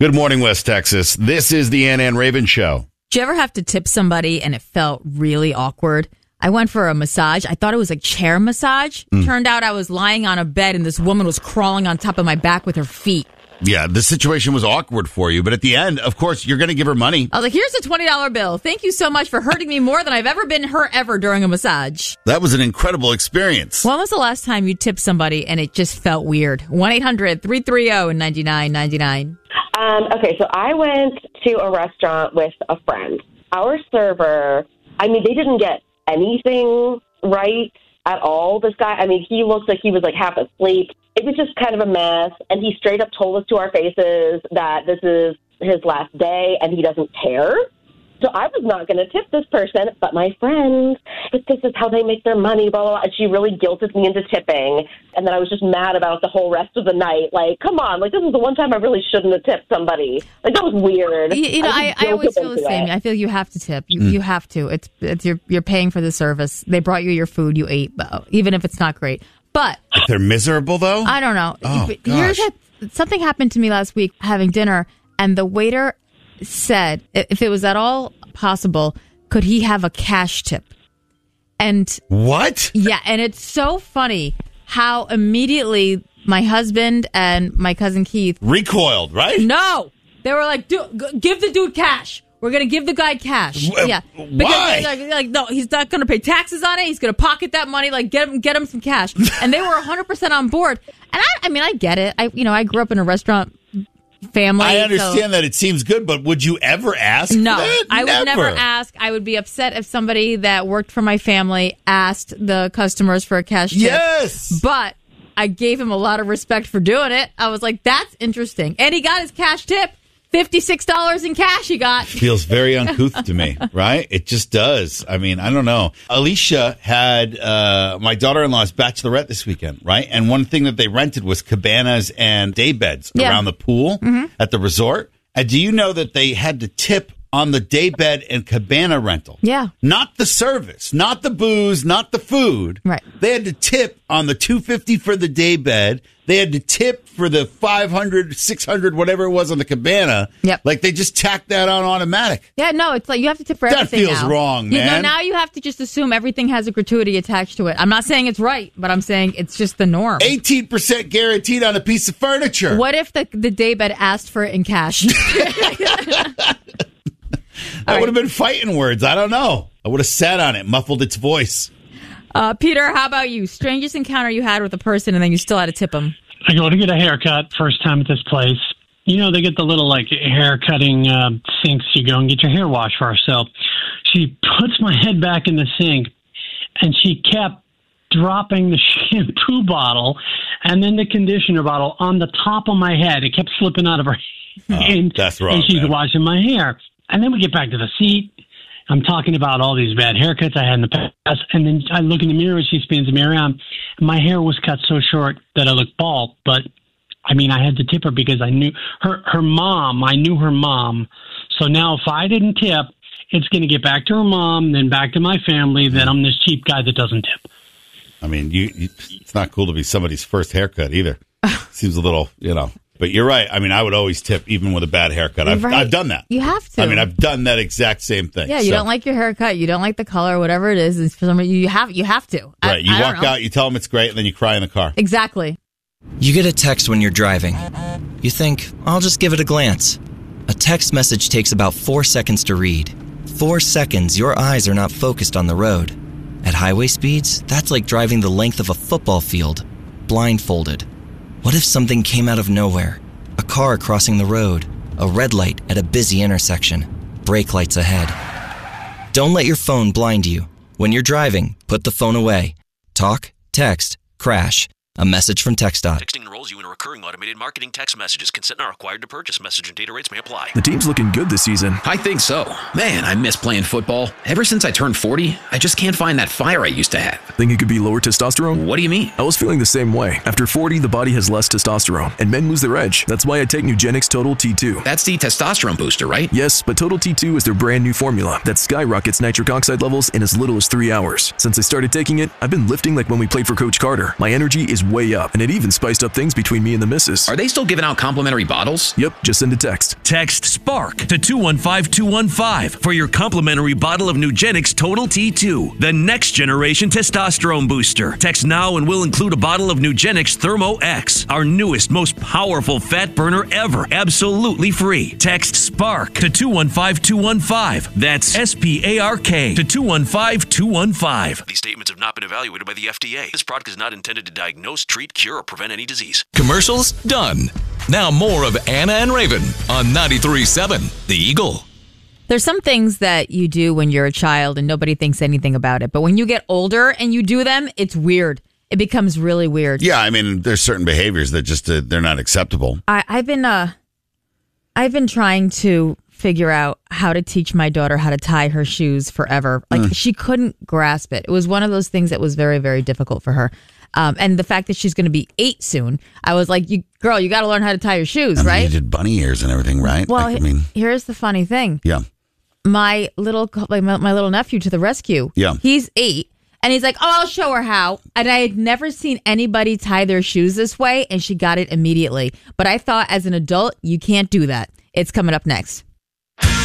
Good morning, West Texas. This is the Ann Raven Show. Did you ever have to tip somebody and it felt really awkward? I went for a massage. I thought it was a chair massage. Turned out I was lying on a bed and this woman was crawling on top of my back with her feet. Yeah, the situation was awkward for you, but at the end, of course, you're going to give her money. I was like, here's a $20 bill. Thank you so much for hurting me more than I've ever been hurt ever during a massage. That was an incredible experience. When was the last time you tipped somebody and it just felt weird? 1-800-330-9999. Okay, so I went to a restaurant with a friend. Our server, they didn't get anything right at all. This guy, he looked like he was half asleep. It was just kind of a mess, and he straight up told us to our faces that this is his last day and he doesn't care. So I was not going to tip this person, but my friend, but this is how they make their money, blah, blah, blah. And she really guilted me into tipping. And then I was just mad about the whole rest of the night. Come on, this is the one time I really shouldn't have tipped somebody. That was weird. I always feel the same. I feel you have to tip. You have to. It's you're paying for the service. They brought you your food, you ate, even if it's not great. But if they're miserable, though? I don't know. Oh, gosh. Something happened to me last week having dinner, and the waiter said, if it was at all possible, could he have a cash tip? And what? Yeah, and it's so funny how immediately my husband and my cousin Keith recoiled, right? No, they were like, give the dude cash. We're going to give the guy cash. Yeah. Why? Because no, he's not going to pay taxes on it. He's going to pocket that money. Get him some cash. And they were 100% on board. And I get it. I grew up in a restaurant family. I understand that it seems good, but would you ever ask? No, that? I would never ask. I would be upset if somebody that worked for my family asked the customers for a cash tip. Yes. But I gave him a lot of respect for doing it. I was like, that's interesting. And he got his cash tip. $56 in cash he got. Feels very uncouth to me, right? It just does. I don't know. Alicia had my daughter-in-law's bachelorette this weekend, right? And one thing that they rented was cabanas and day beds around the pool at the resort. And do you know that they had to tip on the day bed and cabana rental? Yeah. Not the service, not the booze, not the food. Right. They had to tip on the $250 for the day bed. They had to tip for the $500, $600, whatever it was on the cabana. Yep. They just tacked that on automatic. Yeah, no, it's you have to tip for everything. That feels wrong, man. Now you have to just assume everything has a gratuity attached to it. I'm not saying it's right, but I'm saying it's just the norm. 18% guaranteed on a piece of furniture. What if the daybed asked for it in cash? That would have been fighting words. I don't know. I would have sat on it, muffled its voice. Peter, how about you? Strangest encounter you had with a person and then you still had to tip them? I go to get a haircut first time at this place. They get the little hair cutting sinks. You go and get your hair washed first. So she puts my head back in the sink and she kept dropping the shampoo bottle and then the conditioner bottle on the top of my head. It kept slipping out of her hand. That's wrong. And she's washing my hair. And then we get back to the seat. I'm talking about all these bad haircuts I had in the past. And then I look in the mirror as she spins me around. My hair was cut so short that I looked bald. But, I had to tip her because I knew her mom. I knew her mom. So now if I didn't tip, it's going to get back to her mom, then back to my family. Then I'm this cheap guy that doesn't tip. It's not cool to be somebody's first haircut either. Seems a little, But you're right. I would always tip even with a bad haircut. I've done that. You have to. I've done that exact same thing. Yeah, you don't like your haircut. You don't like the color, whatever it is. And for some reason, you have to. Right. You walk out, you tell them it's great, and then you cry in the car. Exactly. You get a text when you're driving. You think, I'll just give it a glance. A text message takes about 4 seconds to read. 4 seconds, your eyes are not focused on the road. At highway speeds, that's like driving the length of a football field, blindfolded. What if something came out of nowhere? A car crossing the road, a red light at a busy intersection, brake lights ahead. Don't let your phone blind you. When you're driving, put the phone away. Talk, text, crash. A message from TxDOT. Texting enrolls you in a recurring automated marketing text messages. Consent not required to purchase. Message and data rates may apply. The team's looking good this season. I think so. Man, I miss playing football. Ever since I turned 40, I just can't find that fire I used to have. Think it could be lower testosterone? What do you mean? I was feeling the same way. After 40, the body has less testosterone, and men lose their edge. That's why I take Nugenix Total T2. That's the testosterone booster, right? Yes, but Total T2 is their brand new formula that skyrockets nitric oxide levels in as little as 3 hours. Since I started taking it, I've been lifting like when we played for Coach Carter. My energy is is way up, and it even spiced up things between me and the missus. Are they still giving out complimentary bottles? Yep, just send a text. Text SPARK to 215215 for your complimentary bottle of Nugenix Total T2, the next generation testosterone booster. Text now and we'll include a bottle of Nugenix Thermo X, our newest, most powerful fat burner ever, absolutely free. Text SPARK to 215215. That's SPARK to 215215. These statements have not been evaluated by the FDA. This product is not intended to diagnose, treat, cure, or prevent any disease. Commercials done. Now more of Anna and Raven on 93.7 The Eagle. There's some things that you do when you're a child and nobody thinks anything about it. But when you get older and you do them, it's weird. It becomes really weird. Yeah, I mean, there's certain behaviors that just they're not acceptable. I've been trying to figure out how to teach my daughter how to tie her shoes forever. Like she couldn't grasp it. It was one of those things that was very, very difficult for her. And the fact that she's going to be 8 soon, I was like, you got to learn how to tie your shoes, right? You did bunny ears and everything, right? Well, here's the funny thing. Yeah. My little nephew to the rescue. Yeah. He's 8. And he's like, oh, I'll show her how. And I had never seen anybody tie their shoes this way, and she got it immediately. But I thought as an adult, you can't do that. It's coming up next.